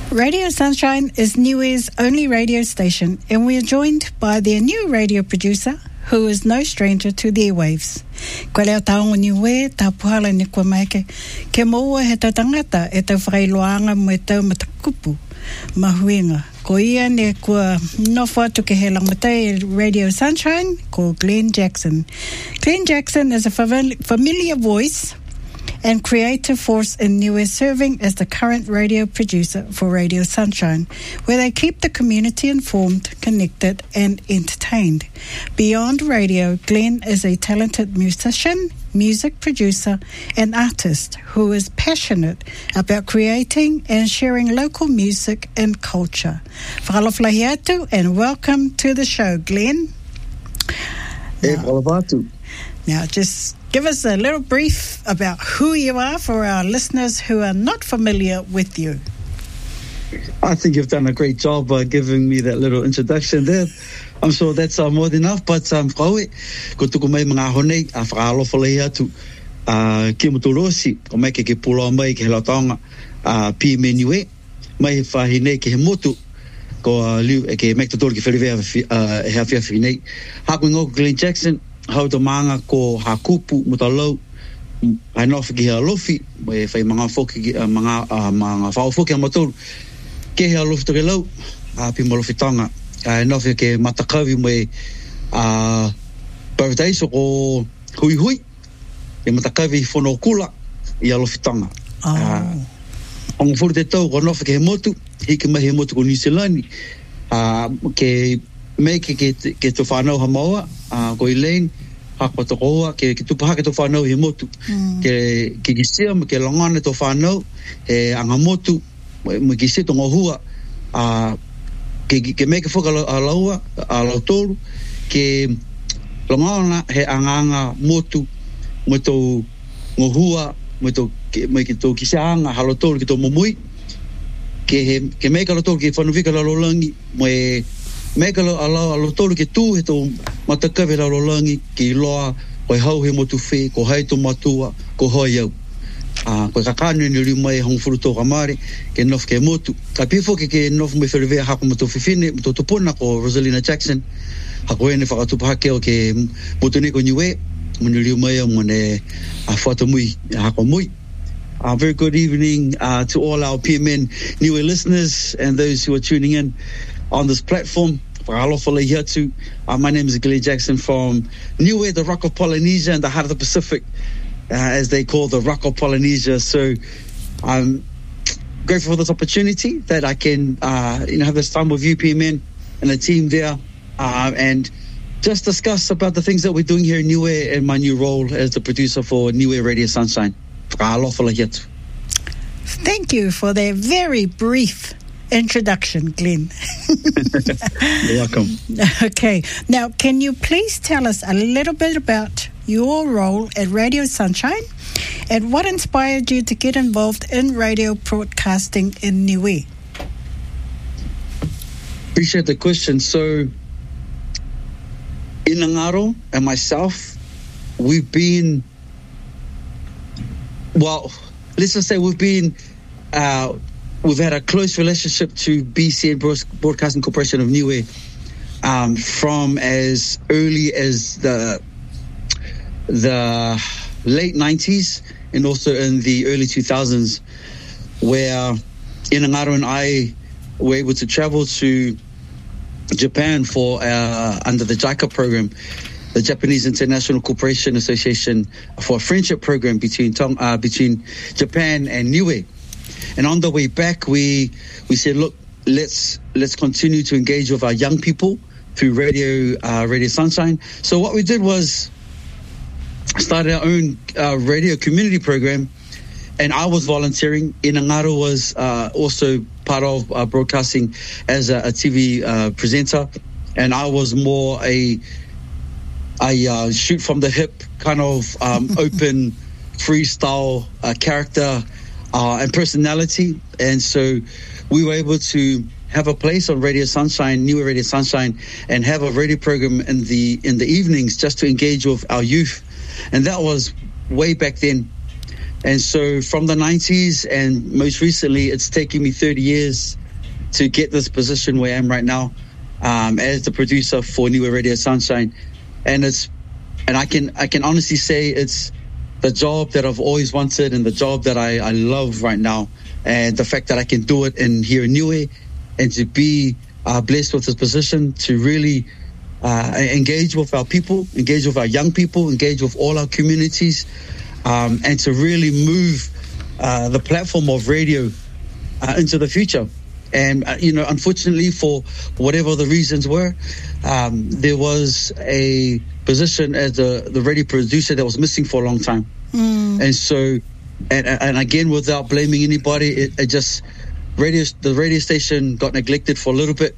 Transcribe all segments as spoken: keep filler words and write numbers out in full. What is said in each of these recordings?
Radio Sunshine is Niue's only radio station, and we are joined by their new radio producer, who is no stranger to the airwaves. Ko leo taongo Niue, ta puhala ni kua maike, ke moua he tau tangata e tau whakailoanga mo e tau matakupu, mahuinga. Ko ia ne kua nofo atu ke he langmatai Radio Sunshine, ko Glenn Jackson. Glenn Jackson is a familiar voice and creative force in Niue, serving as the current radio producer for Radio Sunshine, where they keep the community informed, connected and entertained. Beyond radio, Glenn is a talented musician, music producer and artist who is passionate about creating and sharing local music and culture. Whakalofalahi atu and welcome to the show, Glenn. Hey, now, now just give us a little brief about who you are for our listeners who are not familiar with you. I think you've done a great job by giving me that little introduction there. I'm sure that's uh, more than enough, but um, ko tuku mai mga honei a whakalofalei atu ki mutorosi ko mai ke ke pulo mai ke helatonga a P M Niue mai he whahinei ke he motu ko liu e ke mektator ke whiriwea e hea whia whiinei. Haku ngoko Glenn Jackson, hau to manga ko hakupu mutalau ai nofi ki hea lofi mai whai mga whoki mga mga whao whoki a matoru ke hea lofi toke lau a pi molofi tanga ai nofi ke matakawi mai a paradaiso ko hui hui e matakawi whono kula i a lofi tanga. Oh. Ongo furu te tau ko nofi ke he motu hiki mai he motu ko New Zealand ke me ke ke ke to whanau hamaua a ko Elaine hako to koa ke ke tupaha ke to whanau he motu ke ke kisia me ke langana to whanau he anga motu me ke se to ngohua a ke ke me ke foka a laua a lautoru ke langana he anga motu mo to ngohua mo to me ke to kisia anga halotoru ke to momui ke he ke me ka lautoru ke whanuvika la lolangi mo e Megalo ala alo tolu ke tu he to matakawe la rolangi ki loa ko hau he motu fe ko hai to matua ko hoi au a ko kakanu ni ri mai hong furu to kamare ke nof ke motu ka pifo ke ke nof me ferve ha ko motu fifine motu to pona ko Rosalina Jackson ha ko ene fa tu pa ke o ke motu ne ko Niue mo ni ri mai mo ne a foto mui ha ko mui. A very good evening uh, to all our P M N Niue listeners and those who are tuning in on this platform. Uh, my name is Glenn Jackson from Niue, the Rock of Polynesia and the heart of the Pacific, uh, as they call the Rock of Polynesia. So I'm grateful for this opportunity that I can uh, you know, have this time with you, P M N, and the team there, uh, and just discuss about the things that we're doing here in Niue and my new role as the producer for Niue Radio Sunshine. Thank you for that very brief introduction, Glenn. You're welcome. Okay. Now, can you please tell us a little bit about your role at Radio Sunshine and what inspired you to get involved in radio broadcasting in Niue? Appreciate the question. So, Inangaro and myself, we've been, well, let's just say we've been uh, We've had a close relationship to B C N Broadcasting Corporation of Niue um, from as early as the the late nineties and also in the early two thousands, where Inangaro and I were able to travel to Japan for uh, under the JICA program, the Japanese International Corporation Association, for a friendship program between uh, between Japan and Niue. And on the way back, we we said, look, let's let's continue to engage with our young people through Radio uh, Radio Sunshine. So what we did was started our own uh, radio community program, and I was volunteering. Inangaro was uh, also part of uh, broadcasting as a, a T V uh, presenter, and I was more a a uh, shoot from the hip kind of um, open freestyle uh, character. Uh, and personality, and so we were able to have a place on Radio Sunshine, Niue Radio Sunshine, and have a radio program in the in the evenings just to engage with our youth, and that was way back then. And so from the nineties and most recently, it's taken me thirty years to get this position where I am right now, um, as the producer for Niue Radio Sunshine. And it's, and I can, I can honestly say it's the job that I've always wanted and the job that I, I love right now. And the fact that I can do it in here in Niue, and to be uh, blessed with this position to really uh, engage with our people, engage with our young people, engage with all our communities, um, and to really move uh, the platform of radio uh, into the future. And, uh, you know, unfortunately, for whatever the reasons were, um, there was a position as the, the radio producer that was missing for a long time. Mm. And so, and, and again, without blaming anybody, it, it just, radio, the radio station got neglected for a little bit.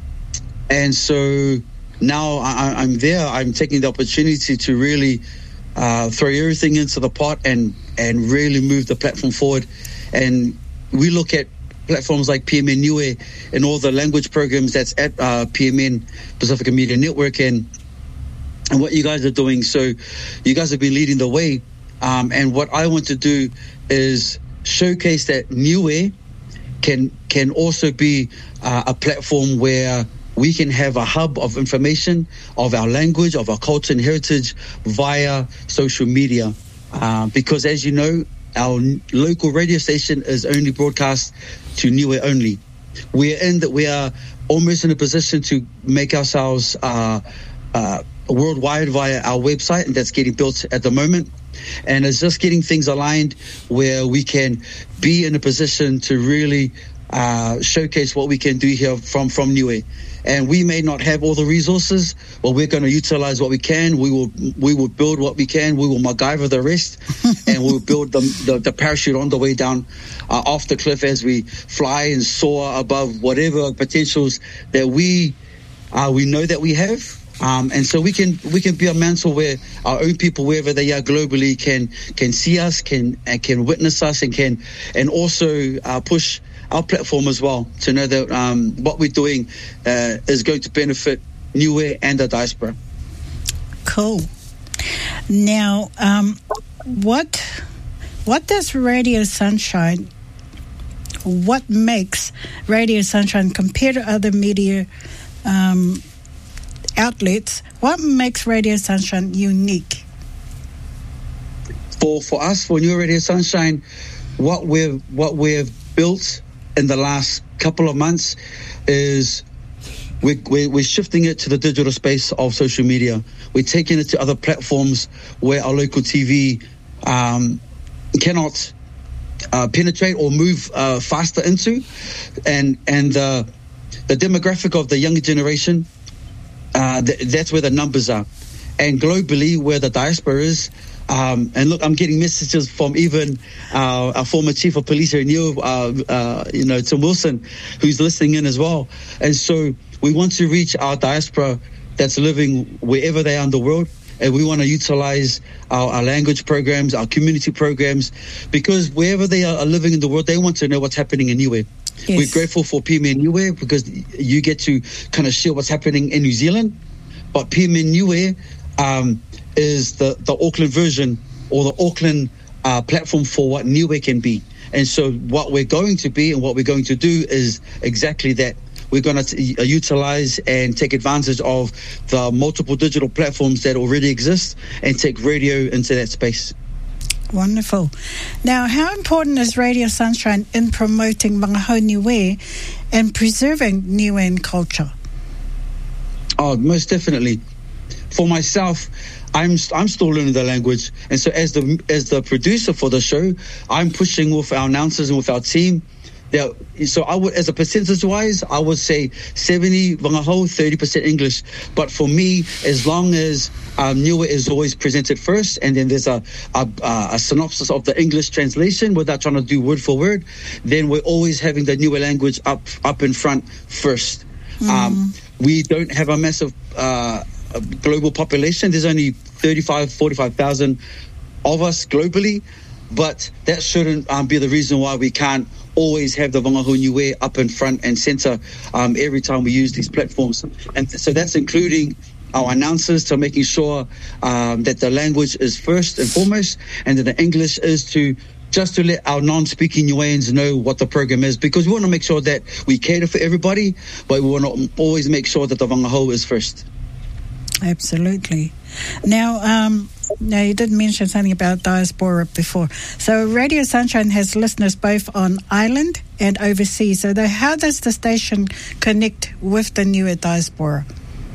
And so now I, I'm there. I'm taking the opportunity to really uh, throw everything into the pot and, and really move the platform forward. And we look at platforms like P M N Niue and all the language programs that's at uh, P M N, Pacifica Media Network, and and what you guys are doing. So you guys have been leading the way. Um, and what I want to do is showcase that Niue can can also be uh, a platform where we can have a hub of information of our language, of our culture and heritage via social media. Uh, because as you know, our local radio station is only broadcast to Niue only. We're in that we are almost in a position to make ourselves uh, uh, worldwide via our website, and that's getting built at the moment. And it's just getting things aligned where we can be in a position to really uh, showcase what we can do here from, from Niue. And we may not have all the resources, but we're going to utilize what we can. We will we will build what we can. We will MacGyver the rest, and we'll build the, the, the parachute on the way down uh, off the cliff as we fly and soar above whatever potentials that we uh, we know that we have. Um, and so we can we can be a mantle where our own people, wherever they are globally, can can see us, can and can witness us, and can and also uh, push our platform as well to know that um, what we're doing uh, is going to benefit Niue and the diaspora. Cool. Now, um, what what does Radio Sunshine? What makes Radio Sunshine compared to other media um, outlets? What makes Radio Sunshine unique? For for us, for Niue Radio Sunshine, what we've what we've built in the last couple of months is we're, we're, we're shifting it to the digital space of social media. We're taking it to other platforms where our local T V um, cannot uh, penetrate or move uh, faster into. And and uh, the demographic of the younger generation, uh, th- that's where the numbers are. And globally, where the diaspora is, Um, and look, I'm getting messages from even uh, our former chief of police here in Niue, uh, uh, you know, Tim Wilson, who's listening in as well. And so we want to reach our diaspora that's living wherever they are in the world. And we want to utilize our, our language programs, our community programs, because wherever they are living in the world, they want to know what's happening in Niue. Yes. We're grateful for P M N Niue because you get to kind of share what's happening in New Zealand. But P M N Niue um, is the, the Auckland version or the Auckland uh, platform for what Niue can be. And so what we're going to be and what we're going to do is exactly that. We're going to t- utilize and take advantage of the multiple digital platforms that already exist and take radio into that space. Wonderful. Now, how important is Radio Sunshine in promoting mga hau Niue and preserving Niuean culture? Oh, most definitely. For myself, I'm I'm still learning the language, and so as the as the producer for the show, I'm pushing with our announcers and with our team. That, so I would, as a percentage wise, I would say seventy Wangahau, thirty percent English. But for me, as long as um, Niue is always presented first, and then there's a, a a synopsis of the English translation without trying to do word for word, then we're always having the Niue language up up in front first. Mm. Um, we don't have a massive Uh, A global population. There's only thirty-five, forty-five thousand of us globally, but that shouldn't um, be the reason why we can't always have the Wangahau Niue up in front and center um, every time we use these platforms. And th- so that's including our announcers to making sure um, that the language is first and foremost, and that the English is to just to let our non-speaking Niueans know what the program is, because we want to make sure that we cater for everybody, but we want to always make sure that the wangahau is first. Absolutely. Now, um, now you did mention something about diaspora before. So Radio Sunshine has listeners both on island and overseas. So the, how does the station connect with the Niue diaspora?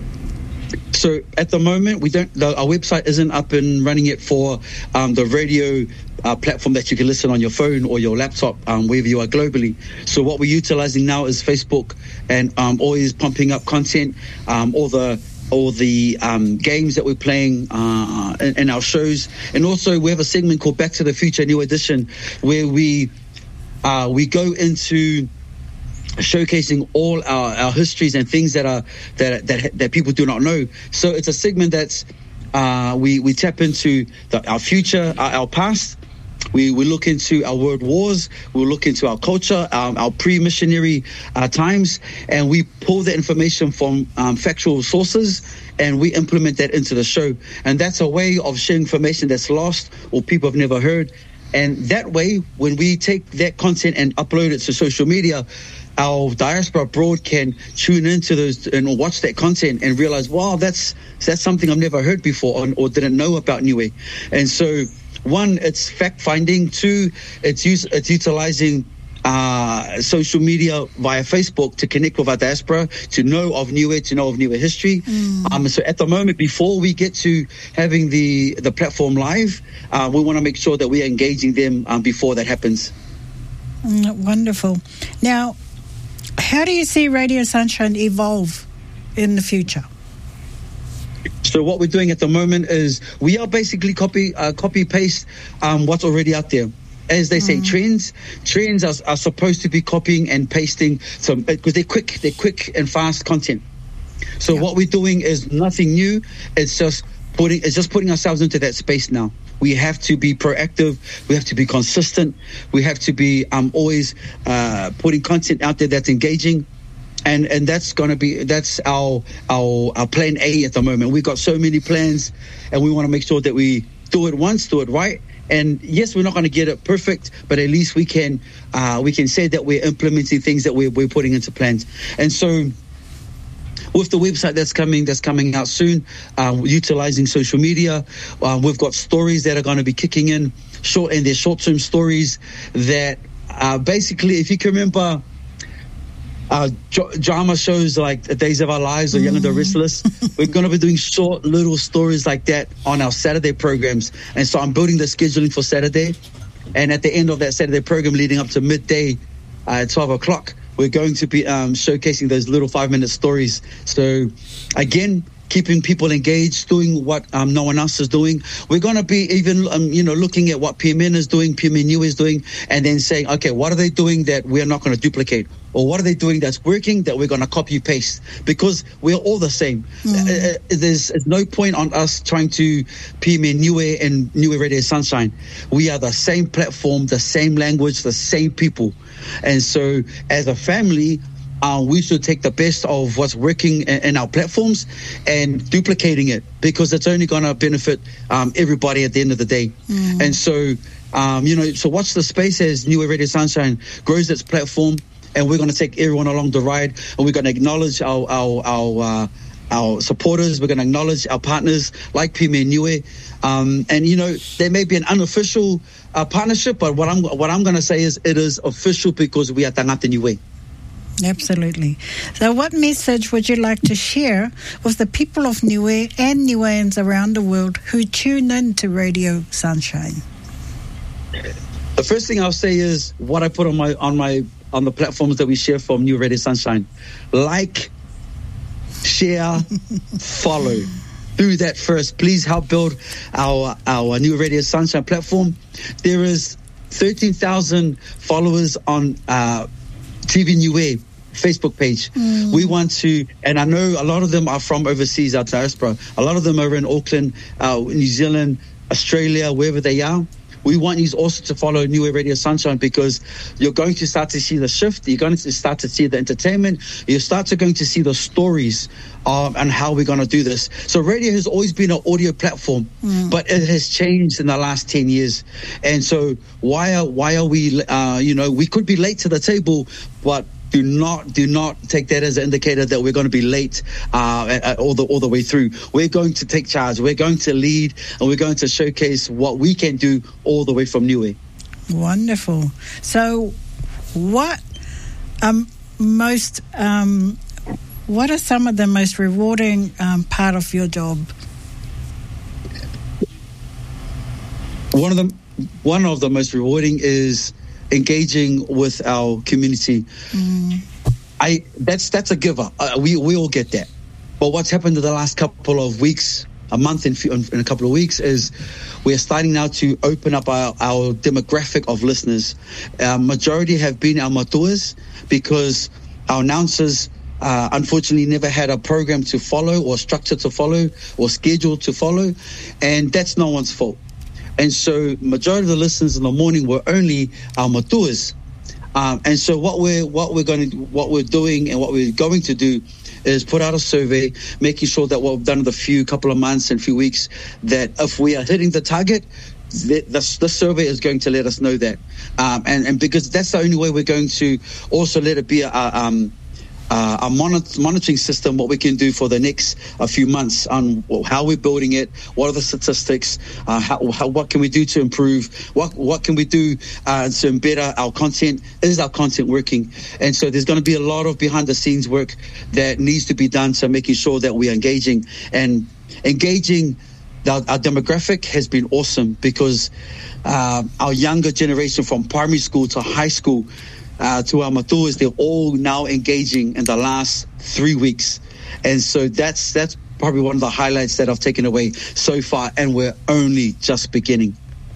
So at the moment, we don't. The, our website isn't up and running yet for um, the radio uh, platform that you can listen on your phone or your laptop, um, wherever you are globally. So what we're utilizing now is Facebook, and um, always pumping up content, um, all the all the um, games that we're playing uh, in, in our shows, and also we have a segment called Back to the Future New Edition, where we uh, we go into showcasing all our, our histories and things that are that that that people do not know. So it's a segment that's uh, we we tap into the, our future, our, our past. We we look into our world wars. We look into our culture, um, our pre-missionary uh, times, and we pull the information from um, factual sources, and we implement that into the show. And that's a way of sharing information that's lost or people have never heard. And that way, when we take that content and upload it to social media, our diaspora abroad can tune into those and watch that content and realize, wow, that's that's something I've never heard before or, or didn't know about Niue. And so, one, it's fact finding. Two, it's use, it's utilizing uh, social media via Facebook to connect with our diaspora, to know of Niue, to know of Niue history. Mm. Um, so at the moment, before we get to having the the platform live, uh, we want to make sure that we are engaging them um, before that happens. Mm, wonderful. Now, how do you see Radio Sunshine evolve in the future? So what we're doing at the moment is we are basically copy uh, copy paste um, what's already out there. As they say, mm. trends trends are, are supposed to be copying and pasting some, because they're quick, they're quick and fast content. So yeah. What we're doing is nothing new. It's just putting it's just putting ourselves into that space now. We have to be proactive. We have to be consistent. We have to be um, always uh, putting content out there that's engaging. And and that's going to be, that's our, our our plan A at the moment. We've got so many plans, and we want to make sure that we do it once, do it right. And yes, we're not going to get it perfect, but at least we can uh, we can say that we're implementing things that we're, we're putting into plans. And so with the website that's coming, that's coming out soon, uh, utilizing social media, uh, we've got stories that are going to be kicking in, short and they're short-term stories that uh, basically, if you can remember, Uh, drama shows like Days of Our Lives or Young and the Restless, we're going to be doing short little stories like that on our Saturday programs. And so I'm building the scheduling for Saturday. And at the end of that Saturday program, leading up to midday uh, at twelve o'clock, we're going to be um, showcasing those little five-minute stories. So, again, keeping people engaged, doing what um, no one else is doing. We're going to be even, um, you know, looking at what P M N is doing, P M N Niue is doing, and then saying, okay, what are they doing that we're not going to duplicate? Or what are they doing that's working that we're going to copy paste? Because we're all the same. Mm. Uh, there's, there's no point on us trying to P M N Niue and Niue Radio Sunshine. We are the same platform, the same language, the same people. And so as a family, Uh, we should take the best of what's working in, in our platforms and duplicating it, because it's only going to benefit um, everybody at the end of the day. Mm. And so, um, you know, so watch the space as Niue Radio Sunshine grows its platform, and we're going to take everyone along the ride, and we're going to acknowledge our our our, uh, our supporters. We're going to acknowledge our partners like P M N Niue. Um, and, you know, there may be an unofficial uh, partnership, but what I'm, what I'm going to say is it is official because we are Tangata Niue. Absolutely. So what message would you like to share with the people of Niue and Niueans around the world who tune in to Radio Sunshine? The first thing I'll say is what I put on my on my on the platforms that we share from Niue Radio Sunshine. Like, share, follow. Do that first. Please help build our our Niue Radio Sunshine platform. There is thirteen thousand followers on uh, T V Niue Facebook page. Mm. We want to, and I know a lot of them are from overseas, our diaspora. A lot of them are in Auckland, uh, New Zealand, Australia, wherever they are. we want you also to follow Niue Radio Sunshine, because you're going to start to see the shift. You're going to start to see the entertainment. You start to going to see the stories um, and how we're going to do this. So radio has always been an audio platform, mm. but it has changed in the last ten years. And so why are why are we? Uh, you know, we could be late to the table, but Do not, do not take that as an indicator that we're going to be late uh, all the all the way through. We're going to take charge. We're going to lead, and we're going to showcase what we can do all the way from Niue. Wonderful. So, what um most um what are some of the most rewarding um, part of your job? One of them, one of the most rewarding is engaging with our community. Mm. I that's that's a giver. Uh, we we all get that. But what's happened in the last couple of weeks, a month and in a couple of weeks, is we're starting now to open up our, our demographic of listeners. Our majority have been our matuas, because our announcers uh, unfortunately never had a program to follow, or structure to follow, or schedule to follow, and that's no one's fault. And so majority of the listeners in the morning were only our matuas. Um, and so what we're what we're going to what we're doing and what we're going to do is put out a survey, making sure that what we've done in the few couple of months and few weeks, that if we are hitting the target, the, the, the survey is going to let us know that. Um, and, and because that's the only way we're going to also let it be a, um, Uh, our monitor, monitoring system, what we can do for the next uh, few months on how we're building it, what are the statistics, uh, how, how, what can we do to improve, what what can we do uh, to better our content, is our content working? And so there's going to be a lot of behind the scenes work that needs to be done, so making sure that we're engaging. And engaging our, our demographic has been awesome, because uh, our younger generation from primary school to high school, Uh, to our matuas, they're all now engaging in the last three weeks. And so that's that's probably one of the highlights that I've taken away so far, and we're only just beginning.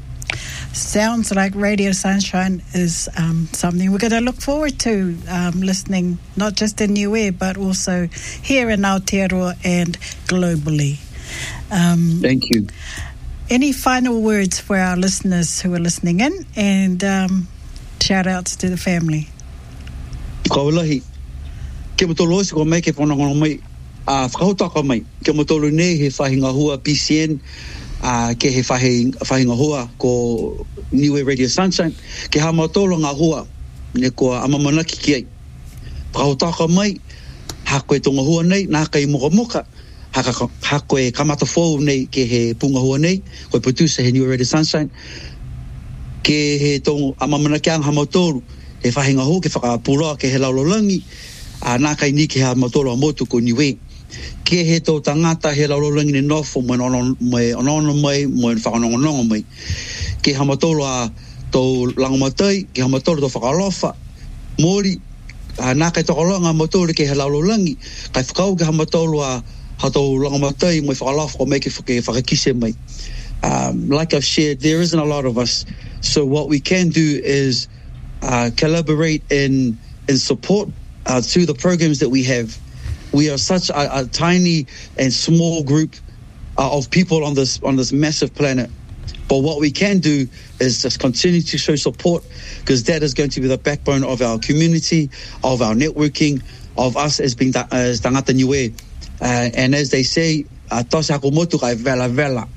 Sounds like Radio Sunshine is um, something we're going to look forward to um, listening, not just in Niue, but also here in Aotearoa and globally. Um, Thank you. Any final words for our listeners who are listening in, and um, shout outs to the family? Kaulahi. Ke motolo si ko mai ke pona ngono mai a whakauta ko mai. Ke motolo nei he whahinga hua P C N, a ke he whahinga hua ko Niue Radio Sunshine. Ke ha motolo ngā hua ne ko amamanaki ki ai. Whakauta ko mai ha koe tonga hua nei, nā kai moka moka. Ha, ha koe kamata fōu nei ke he punga hua nei, koe producer he Niue Radio Sunshine. Ke he tong amamana kiang hamotoro he whahinga ho ke whakapura ke he laulalangi a nā kai ni ke ha motoro a motu ko Niue. Ke he tō tangata he laulalangi ne nofo mo onono mai mo whakanongonongo mai. Ke ha motoro a tō langomatai, ke ha motoro tō whakalofa mori a nā kai tokolonga motoro ke he laulalangi kai whakau ke ha motoro a ha tō langomatai mo whakalofa o me ke whakakise mai. Um, like I've shared, there isn't a lot of us. So what we can do is uh, collaborate in in support uh, to the programs that we have. We are such a, a tiny and small group uh, of people on this on this massive planet. But what we can do is just continue to show support, because that is going to be the backbone of our community, of our networking, of us as being da, as tangata Niue. Uh, and as they say, uh, tose ako motu kai vela vela.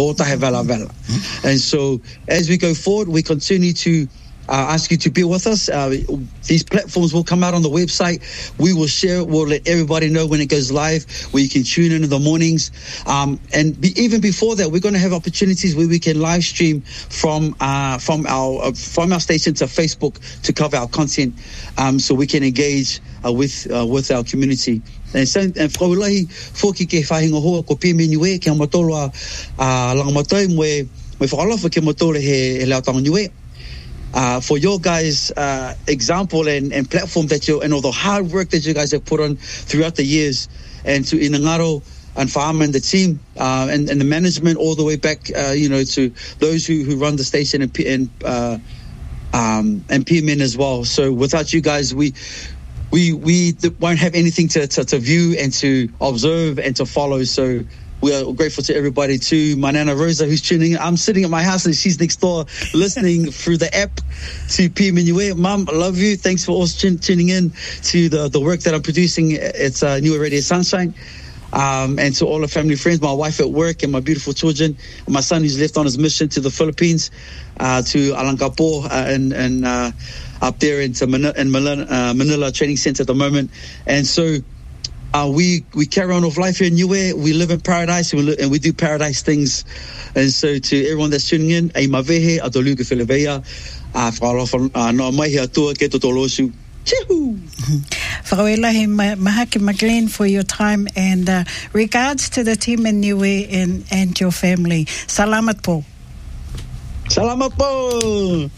And so as we go forward, we continue to uh, ask you to be with us. Uh, these platforms will come out on the website. We will share it. We'll let everybody know when it goes live, where you can tune in in the mornings. Um, and be, even before that, we're going to have opportunities where we can live stream from uh, from our uh, from our station to Facebook to cover our content, um, so we can engage uh, with uh, with our community. And so, and whakawalahi, fōki ke whahinga hoa ko pime Niue, ke amatolo a uh, langamatai mwe, mwe whakalofa ke matolo he, he Lautanga Niue. Uh, for your guys' uh, example and, and platform that you and all the hard work that you guys have put on throughout the years, and to Inangaro and Farm and the team uh, and, and the management all the way back, uh, you know, to those who, who run the station and and, uh, um, and P M N as well. So without you guys, we we we won't have anything to, to, to view and to observe and to follow. So we are grateful to everybody too. My Nana Rosa, who's tuning in. I'm sitting at my house and she's next door listening through the app to P M N U A. Mum, I love you. Thanks for also tuning in to the, the work that I'm producing. It's uh, Niue Radio Sunshine. Um, and to all the family friends, my wife at work and my beautiful children, and my son who's left on his mission to the Philippines, uh, to Alangapo uh, and, and uh, up there into Manila, in Manila, uh, Manila Training Center at the moment. And so uh, we we carry on with life here in Niue. We live in paradise and we, li- and we do paradise things. And so to everyone that's tuning in, ai mavehe atoluka Filipea, uh, whakarofa no mai he atua ke totolosu. Whakawelahi mahaki McLean for your time and uh, regards to the team in Niue and, and your family. Salamat po. Salamat po.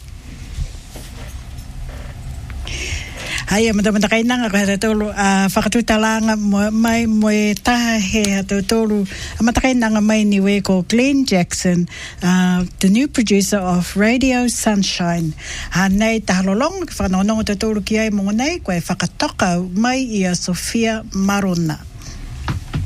Hai, mata-mata kai nanga ka tolu a whakatutalanga mai mo taha he tolu mata kai nanga mai Niue ko Glenn Jackson, uh, the new producer of Radio Sunshine. Ha nei tahalolong whanonongo te tolu ki ai mo nei koe whakatoka mai ia Sophia Marona.